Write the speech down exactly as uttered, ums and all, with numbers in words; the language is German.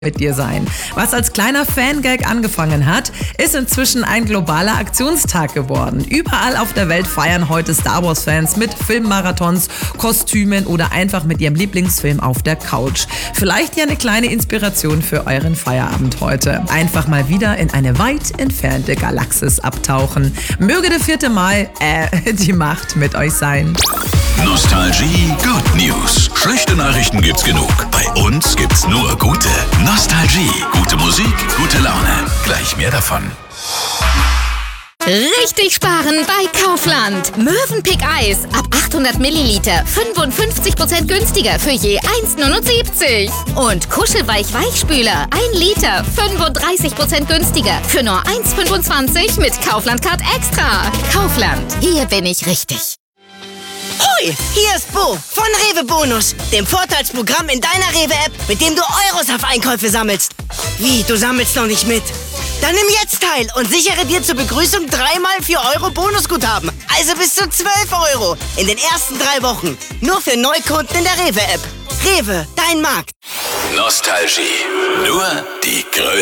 mit dir sein. Was als kleiner Fangag angefangen hat, ist inzwischen ein globaler Aktionstag geworden. Überall auf der Welt feiern heute Star Wars-Fans mit Filmmarathons, Kostümen oder einfach mit ihrem Lieblingsfilm auf der Couch. Vielleicht ja eine kleine Inspiration für euren Feierabend heute. Einfach mal wieder in eine weit entfernte Galaxis abtauchen. Möge der vierte Mai, äh, die Macht mit euch sein. Nostalgie Good News. Schlechte Nachrichten gibt's genug. Bei uns gibt's nur gute. Nostalgie. Gute Musik, gute Laune. Gleich mehr davon. Richtig sparen bei Kaufland. Mövenpick Eis ab achthundert Milliliter fünfundfünfzig Prozent günstiger für je eins Komma neunundsiebzig. Und Kuschelweich Weichspüler ein Liter fünfunddreißig Prozent günstiger für nur eins Komma fünfundzwanzig mit Kaufland Card Extra. Kaufland, hier bin ich richtig. Hoi, hier ist Bo von Rewe Bonus, dem Vorteilsprogramm in deiner Rewe-App, mit dem du Euros auf Einkäufe sammelst. Wie, du sammelst noch nicht mit? Dann nimm jetzt teil und sichere dir zur Begrüßung dreimal vier Euro Bonusguthaben. Also bis zu zwölf Euro in den ersten drei Wochen. Nur für Neukunden in der Rewe-App. Rewe, dein Markt. Nostalgie. Nur die größte.